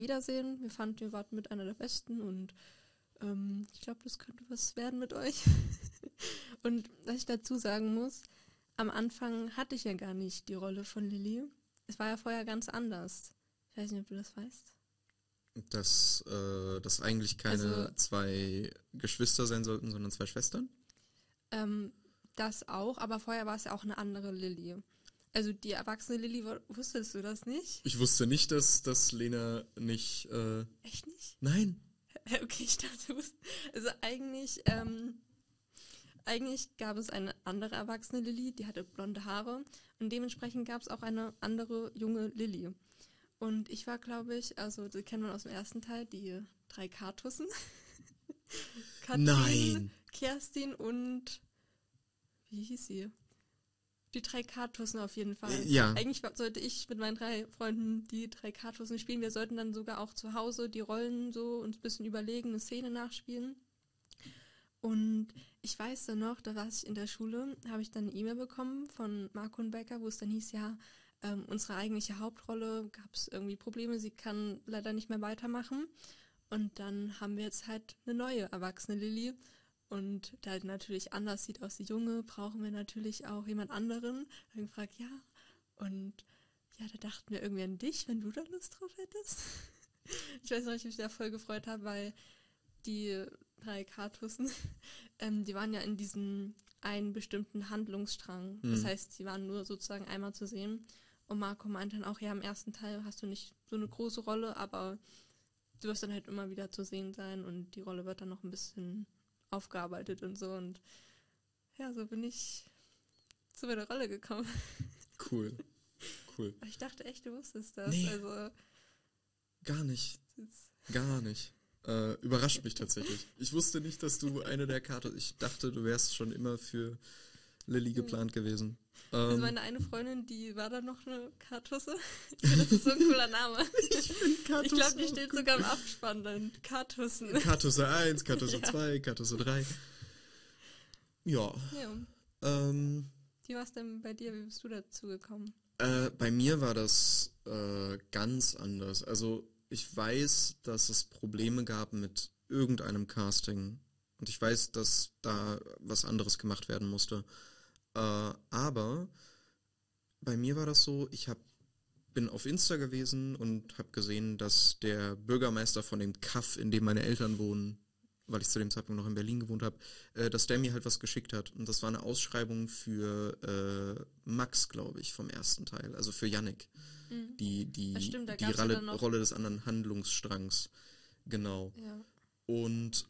Wiedersehen. Wir fanden, ihr wart mit einer der Besten und ich glaube, das könnte was werden mit euch. Und was ich dazu sagen muss, am Anfang hatte ich ja gar nicht die Rolle von Lilly. Es war ja vorher ganz anders. Ich weiß nicht, ob du das weißt. Dass eigentlich keine zwei Geschwister sein sollten, sondern zwei Schwestern? Das auch, aber vorher war es ja auch eine andere Lilly. Also die erwachsene Lilly, wusstest du das nicht? Ich wusste nicht, dass Lena nicht... Echt nicht? Nein. Okay, ich dachte, du wusstest... Also eigentlich gab es eine andere erwachsene Lilly, die hatte blonde Haare und dementsprechend gab es auch eine andere junge Lilly. Und ich war, glaube ich, also die kennt man aus dem ersten Teil, die 3 Kartussen. Katrin, Nein. Kerstin und... Wie hieß sie? Die 3 Kartussen auf jeden Fall. Ja. Eigentlich sollte ich mit meinen 3 Freunden die 3 Kartussen spielen. Wir sollten dann sogar auch zu Hause die Rollen so uns ein bisschen überlegen, eine Szene nachspielen. Und ich weiß dann noch, da war ich in der Schule, habe ich dann eine E-Mail bekommen von Marco und Becker, wo es dann hieß, ja, unsere eigentliche Hauptrolle gab es irgendwie Probleme, sie kann leider nicht mehr weitermachen. Und dann haben wir jetzt halt eine neue erwachsene Lilly. Und da die natürlich anders sieht aus die Junge, brauchen wir natürlich auch jemand anderen. Da habe ich gefragt, ja. Und ja, da dachten wir irgendwie an dich, wenn du da Lust drauf hättest. Ich weiß noch, ich mich da voll gefreut habe, weil die 3 Kartussen, die waren ja in diesem einen bestimmten Handlungsstrang. Das heißt, die waren nur sozusagen einmal zu sehen. Und Marco meinte dann auch, ja, im ersten Teil hast du nicht so eine große Rolle, aber du wirst dann halt immer wieder zu sehen sein und die Rolle wird dann noch ein bisschen aufgearbeitet und so. Und ja, so bin ich zu meiner Rolle gekommen. Cool. Aber ich dachte echt, du wusstest das. Nee, also gar nicht. Überrascht mich tatsächlich. Ich wusste nicht, dass du eine der Kartussen... Ich dachte, du wärst schon immer für Lilly geplant gewesen. Also meine eine Freundin, die war dann noch eine Kartusse. Ich finde, das ist so ein cooler Name. Ich glaube, die steht sogar im Abspann dann. Kartussen. Kartusse 1, Kartusse 2, Kartusse 3. Ja. Wie war es denn bei dir? Wie bist du dazu gekommen? Bei mir war das ganz anders. Also ich weiß, dass es Probleme gab mit irgendeinem Casting. Und ich weiß, dass da was anderes gemacht werden musste. Aber bei mir war das so, bin auf Insta gewesen und habe gesehen, dass der Bürgermeister von dem Kaff, in dem meine Eltern wohnen, weil ich zu dem Zeitpunkt noch in Berlin gewohnt habe, dass der mir halt was geschickt hat. Und das war eine Ausschreibung für Max, glaube ich, vom ersten Teil, also für Yannick. Die Rolle des anderen Handlungsstrangs. Genau. Ja. Und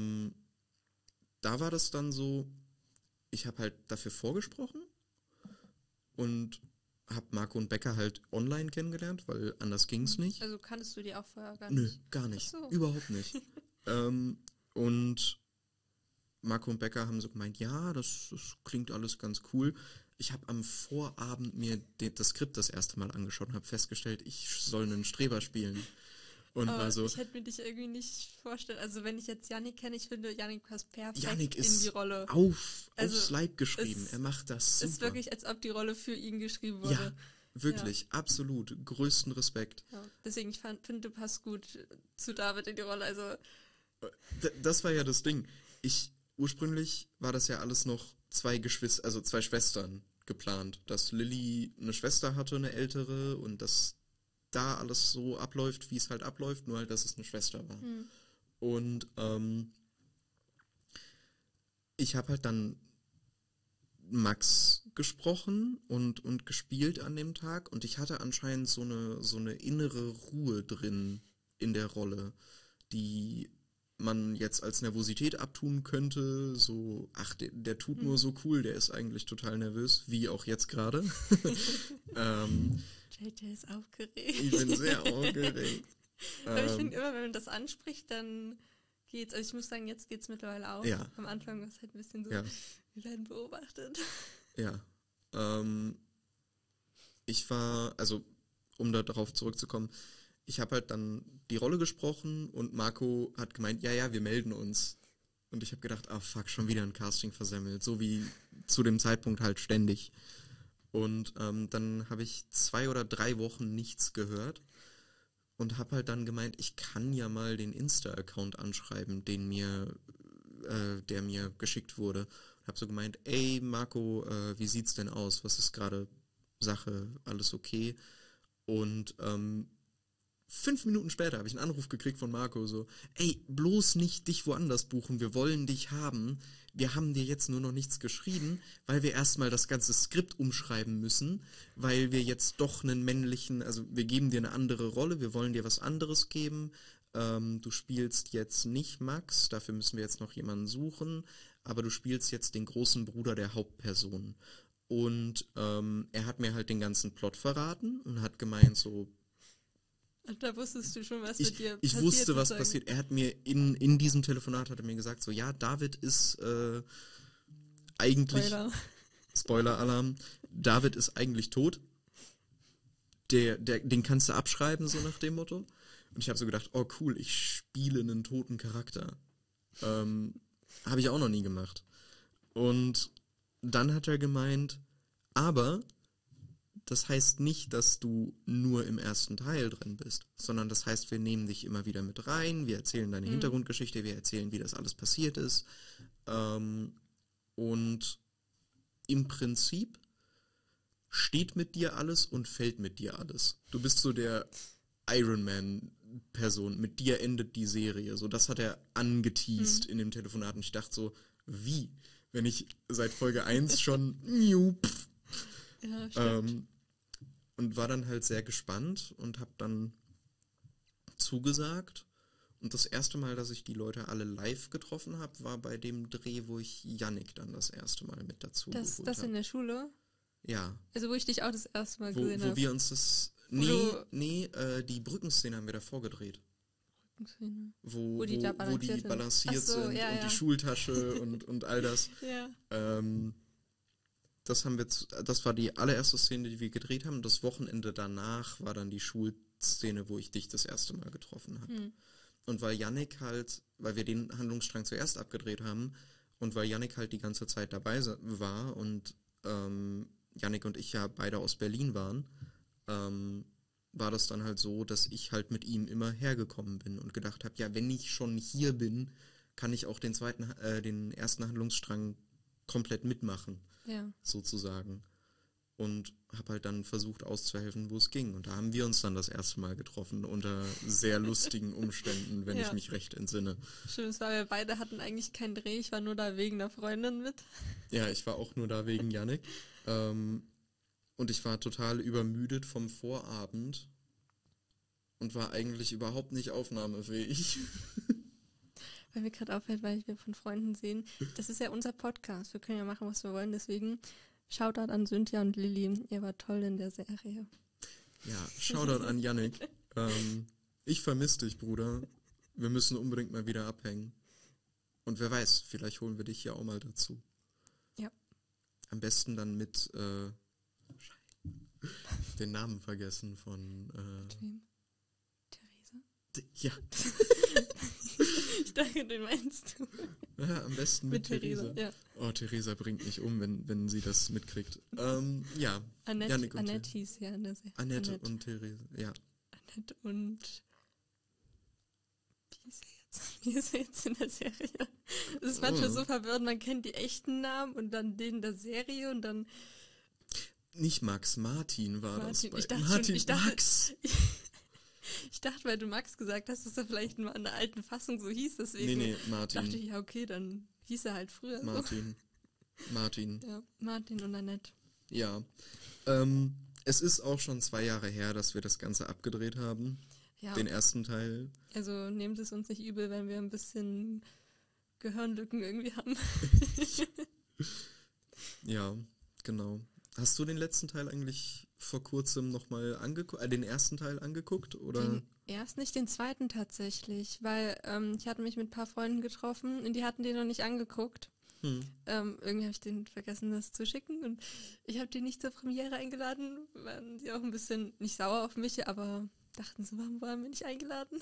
da war das dann so, ich habe halt dafür vorgesprochen und habe Marco und Becker halt online kennengelernt, weil anders ging's nicht. Also kanntest du die auch vorher gar nicht? Nö, gar nicht. Ach so. Überhaupt nicht. Und Marco und Becker haben so gemeint, ja, das klingt alles ganz cool. Ich habe am Vorabend mir das Skript das erste Mal angeschaut und habe festgestellt, ich soll einen Streber spielen. Und war so, ich hätte mir dich irgendwie nicht vorstellen. Also wenn ich jetzt Yannick kenne, ich finde, Yannick passt perfekt Yannick in die Rolle. Aufs Leib geschrieben. Er macht das super. Es ist wirklich, als ob die Rolle für ihn geschrieben wurde. Ja, wirklich, absolut. Größten Respekt. Ja, deswegen, ich finde, du passt gut zu David in die Rolle. Also das war ja das Ding. Ursprünglich war das ja alles noch zwei Schwestern geplant. Dass Lilly eine Schwester hatte, eine ältere, und dass da alles so abläuft, wie es halt abläuft, nur halt, dass es eine Schwester war. Und ich habe halt dann Max gesprochen und gespielt an dem Tag, und ich hatte anscheinend so eine innere Ruhe drin in der Rolle, die man jetzt als Nervosität abtun könnte, so, ach, der tut nur so cool, der ist eigentlich total nervös, wie auch jetzt gerade. JJ ist aufgeregt. Ich bin sehr aufgeregt. Aber ich finde immer, wenn man das anspricht, dann geht's. Also ich muss sagen, jetzt geht's mittlerweile auch. Ja. Am Anfang war es halt ein bisschen so, ja. Wir werden beobachtet. Ja. Ich war, also um da drauf zurückzukommen, ich habe halt dann die Rolle gesprochen und Marco hat gemeint, ja, wir melden uns. Und ich habe gedacht, fuck, schon wieder ein Casting versemmelt. So wie zu dem Zeitpunkt halt ständig. Und dann habe ich 2 oder 3 Wochen nichts gehört. und habe halt dann gemeint, ich kann ja mal den Insta-Account anschreiben, der mir geschickt wurde. Habe so gemeint, ey Marco, wie sieht's denn aus? Was ist gerade Sache? Alles okay? Und 5 Minuten später habe ich einen Anruf gekriegt von Marco, so, ey, bloß nicht dich woanders buchen, wir wollen dich haben. Wir haben dir jetzt nur noch nichts geschrieben, weil wir erstmal das ganze Skript umschreiben müssen, weil wir jetzt doch einen männlichen, also wir geben dir eine andere Rolle, wir wollen dir was anderes geben. Du spielst jetzt nicht Max, dafür müssen wir jetzt noch jemanden suchen, aber du spielst jetzt den großen Bruder der Hauptperson. Und er hat mir halt den ganzen Plot verraten und hat gemeint so, da wusstest du schon, was mit dir passiert. Ich wusste, was passiert. Er hat mir in diesem Telefonat hat er mir gesagt, so ja, David ist eigentlich Spoiler-Alarm, David ist eigentlich tot. Den kannst du abschreiben, so nach dem Motto. Und ich habe so gedacht, oh cool, ich spiele einen toten Charakter. Habe ich auch noch nie gemacht. Und dann hat er gemeint, aber das heißt nicht, dass du nur im ersten Teil drin bist, sondern das heißt, wir nehmen dich immer wieder mit rein, wir erzählen deine Hintergrundgeschichte, wir erzählen, wie das alles passiert ist. Und im Prinzip steht mit dir alles und fällt mit dir alles. Du bist so der Iron Man-Person, mit dir endet die Serie. So, das hat er angeteased in dem Telefonat und ich dachte so, wie? Wenn ich seit Folge 1 schon Ja, und war dann halt sehr gespannt und habe dann zugesagt. Und das erste Mal, dass ich die Leute alle live getroffen habe, war bei dem Dreh, wo ich Yannick dann das erste Mal mit dazu geholt habe. Das in der Schule? Ja. Also wo ich dich auch das erste Mal gesehen habe. Wo wir uns das... die Brückenszene haben wir davor gedreht. Brückenszene? Wo die da balanciert Ach so, sind ja, und ja. die Schultasche und all das. Ja. Das war die allererste Szene, die wir gedreht haben. Das Wochenende danach war dann die Schulszene, wo ich dich das erste Mal getroffen habe. Und weil wir den Handlungsstrang zuerst abgedreht haben und weil Yannick halt die ganze Zeit dabei war und Yannick und ich ja beide aus Berlin waren, war das dann halt so, dass ich halt mit ihm immer hergekommen bin und gedacht habe, ja, wenn ich schon hier bin, kann ich auch den ersten Handlungsstrang komplett mitmachen. Ja. Sozusagen. Und habe halt dann versucht auszuhelfen, wo es ging. Und da haben wir uns dann das erste Mal getroffen, unter sehr lustigen Umständen, wenn ich mich recht entsinne. Stimmt, wir beide hatten eigentlich keinen Dreh, ich war nur da wegen einer Freundin mit. Ja, ich war auch nur da wegen Yannick. Und ich war total übermüdet vom Vorabend und war eigentlich überhaupt nicht aufnahmefähig. Weil mir gerade auffällt, weil wir von Freunden sehen, das ist ja unser Podcast. Wir können ja machen, was wir wollen. Deswegen Shoutout an Cynthia und Lilly. Ihr wart toll in der Serie. Ja, Shoutout an Yannick. Ich vermisse dich, Bruder. Wir müssen unbedingt mal wieder abhängen. Und wer weiß, vielleicht holen wir dich ja auch mal dazu. Ja. Am besten dann mit den Namen vergessen von Mit wem? Theresa? Ja. Ich dachte, den meinst du. Ja, am besten mit Theresa. Ja. Oh, Theresa bringt mich um, wenn sie das mitkriegt. Ja. Annette hieß ja in der Serie. Annette und Theresa, ja. Annette und... Wie ist er jetzt in der Serie? Das ist manchmal so verwirrend, man kennt die echten Namen und dann den der Serie und dann... Nicht Max, Martin war das. Ich dachte, Max! Ich dachte, weil du Max gesagt hast, dass er vielleicht in einer alten Fassung so hieß, deswegen Nee, Martin. dachte ich, ja okay, dann hieß er halt früher Martin. so. Martin. Ja, Martin und Annette. Ja. Es ist auch schon 2 Jahre her, dass wir das Ganze abgedreht haben. Ja. Den ersten Teil. Also nehmt es uns nicht übel, wenn wir ein bisschen Gehirnlücken irgendwie haben. Ja, genau. Hast du den letzten Teil eigentlich vor kurzem nochmal angeguckt, den ersten Teil angeguckt, oder? Den erst nicht, den zweiten tatsächlich, weil ich hatte mich mit ein paar Freunden getroffen und die hatten den noch nicht angeguckt. Irgendwie habe ich den vergessen, das zu schicken und ich habe die nicht zur Premiere eingeladen, waren die auch ein bisschen nicht sauer auf mich, aber dachten so, warum waren wir nicht eingeladen?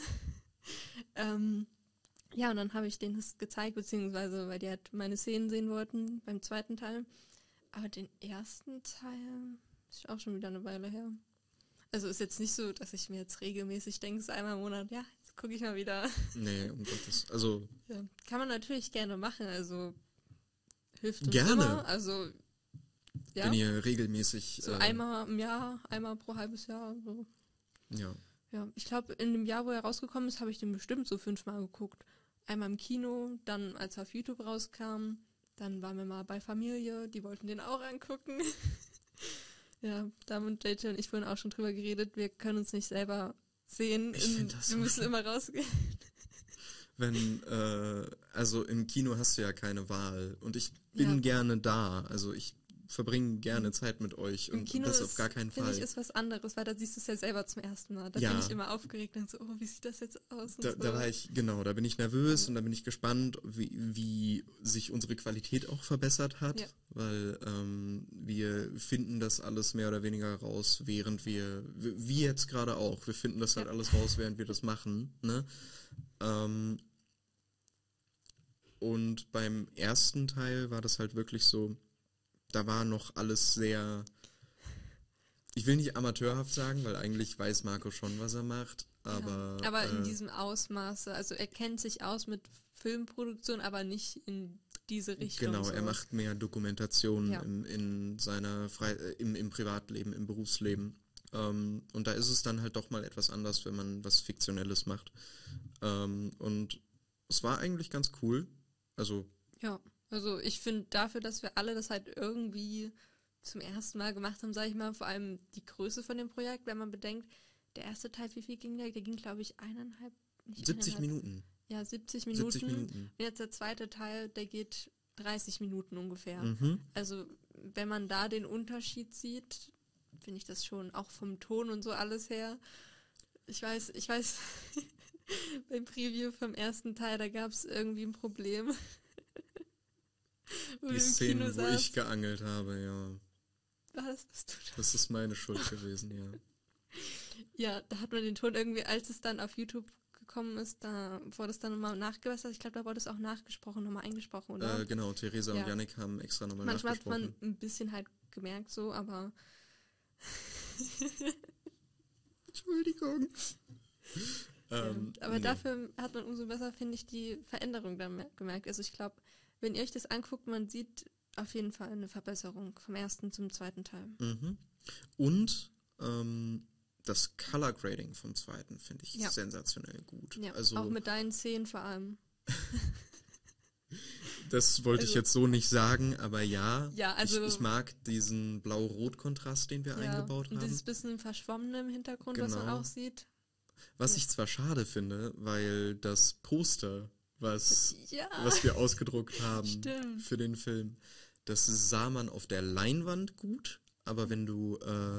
Ja, und dann habe ich denen das gezeigt, beziehungsweise weil die halt meine Szenen sehen wollten beim zweiten Teil. Aber den ersten Teil ist auch schon wieder eine Weile her. Also ist jetzt nicht so, dass ich mir jetzt regelmäßig denke, so einmal im Monat, ja, jetzt gucke ich mal wieder. Nee, um Gottes. Also. Ja, kann man natürlich gerne machen, also hilft uns Gerne. immer. Also, ja. Wenn ihr regelmäßig. So einmal im Jahr, einmal pro halbes Jahr. So. Ja. Ja, ich glaube, in dem Jahr, wo er rausgekommen ist, habe ich den bestimmt so 5-mal geguckt. Einmal im Kino, dann als er auf YouTube rauskam, dann waren wir mal bei Familie, die wollten den auch angucken. Ja, da haben JJ und ich vorhin auch schon drüber geredet, wir können uns nicht selber sehen. Ich finde das so wir müssen schlimm. immer rausgehen. Wenn, also im Kino hast du ja keine Wahl. Und ich bin gerne da. Also ich verbringe gerne Zeit mit euch. Im Und Kino das auf gar keinen Fall. Finde ich, ist was anderes, weil da siehst du es ja selber zum ersten Mal. Da bin ich immer aufgeregt und so, oh, wie sieht das jetzt aus? Und Da war ich, genau, da bin ich nervös und da bin ich gespannt, wie sich unsere Qualität auch verbessert hat. Ja. Weil wir finden das alles mehr oder weniger raus, während wie jetzt gerade auch, wir finden das halt alles raus, während wir das machen. Ne? Und beim ersten Teil war das halt wirklich so, da war noch alles sehr, ich will nicht amateurhaft sagen, weil eigentlich weiß Marco schon, was er macht, aber... Ja, aber in diesem Ausmaße, also er kennt sich aus mit Filmproduktion, aber nicht in diese Richtung. Genau, so. er macht mehr Dokumentation in seiner im Privatleben, im Berufsleben. Und da ist es dann halt doch mal etwas anders, wenn man was Fiktionelles macht. Und es war eigentlich ganz cool. Ja, also ich finde dafür, dass wir alle das halt irgendwie zum ersten Mal gemacht haben, sage ich mal, vor allem die Größe von dem Projekt, wenn man bedenkt, der erste Teil, wie viel ging der? Der ging, glaube ich, 70 Minuten. Ja, 70 Minuten. 70 Minuten. Und jetzt der zweite Teil, der geht 30 Minuten ungefähr. Mhm. Also wenn man da den Unterschied sieht, finde ich das schon auch vom Ton und so alles her. Ich weiß, beim Preview vom ersten Teil, da gab es irgendwie ein Problem. Die Szenen, wo ich geangelt habe, ja. Was bist du da? Das ist meine Schuld gewesen, ja. Ja, da hat man den Ton irgendwie, als es dann auf YouTube gekommen ist, da wurde es dann nochmal nachgebessert. Ich glaube, da wurde es auch nachgesprochen, nochmal eingesprochen, oder? Genau, Theresa und Yannick haben extra nochmal nachgesprochen. Manchmal hat man ein bisschen halt gemerkt so, aber... Entschuldigung. Aber dafür hat man umso besser, finde ich, die Veränderung dann gemerkt. Also ich glaube, wenn ihr euch das anguckt, man sieht auf jeden Fall eine Verbesserung vom ersten zum zweiten Teil. Mhm. Und das Color Grading vom zweiten finde ich sensationell gut. Ja, also, auch mit deinen Szenen vor allem. Das wollte ich jetzt so nicht sagen, aber ja, also, ich mag diesen Blau-Rot-Kontrast, den wir eingebaut haben. Und dieses bisschen Verschwommene im Hintergrund, was man auch sieht. Was ich zwar schade finde, weil das Poster, was wir ausgedruckt haben für den Film, das sah man auf der Leinwand gut, aber wenn du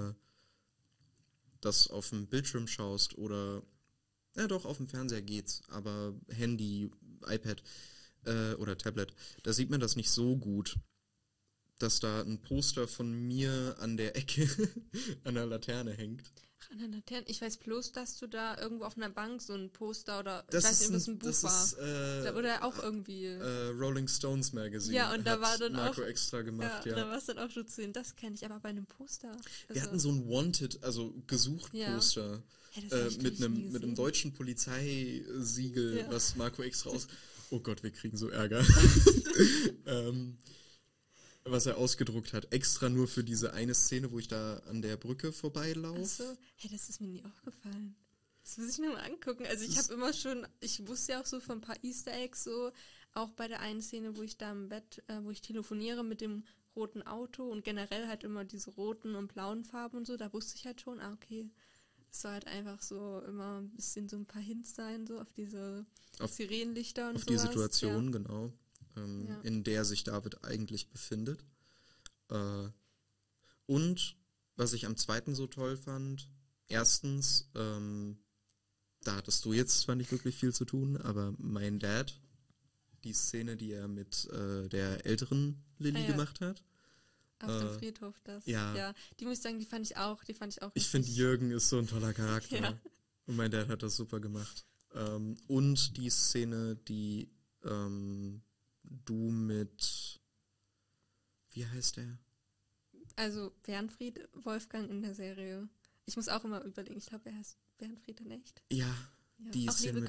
das auf dem Bildschirm schaust oder, ja doch, auf dem Fernseher geht's, aber Handy, iPad oder Tablet, da sieht man das nicht so gut, dass da ein Poster von mir an der Ecke an der Laterne hängt. Ach, an der Laterne? Ich weiß bloß, dass du da irgendwo auf einer Bank so ein Poster oder ich weiß nicht, ob das ein Buch war. Da wurde ja auch irgendwie... Rolling Stones Magazine. Ja, und da war dann Marco auch... extra gemacht, da war es dann auch schon zu sehen. Das kenne ich, aber bei einem Poster. Also, wir hatten so ein Wanted, also gesucht Poster. Ja, mit einem deutschen Polizeisiegel, was Marco extra aus... Oh Gott, wir kriegen so Ärger. Was er ausgedruckt hat, extra nur für diese eine Szene, wo ich da an der Brücke vorbeilaufe. Achso, das ist mir nie aufgefallen. Das muss ich mir mal angucken. Also ich habe immer schon, ich wusste ja auch so von ein paar Easter Eggs so, auch bei der einen Szene, wo ich da im Bett, wo ich telefoniere mit dem roten Auto und generell halt immer diese roten und blauen Farben und so, da wusste ich halt schon, okay, es soll halt einfach so immer ein bisschen so ein paar Hints sein, so auf diese Sirenenlichter und so. Auf die Situation, genau. In der sich David eigentlich befindet. Und was ich am zweiten so toll fand, erstens, da hattest du jetzt zwar nicht wirklich viel zu tun, aber mein Dad, die Szene, die er mit der älteren Lilly gemacht hat. Auf dem Friedhof, das. Ja, die muss ich sagen, die fand ich auch Ich finde, Jürgen ist so ein toller Charakter. Ja. Und mein Dad hat das super gemacht. Und die Szene, die du mit, wie heißt der? Also Bernfried Wolfgang in der Serie. Ich muss auch immer überlegen, ich glaube, er heißt Bernd Fried in echt. Ja, Ja. die Auch Szene liebe mit